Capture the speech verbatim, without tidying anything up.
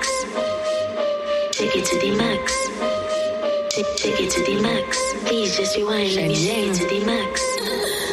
max. Take it to the max. Take, take it to the max. Please just rewind. Let me take it to the max.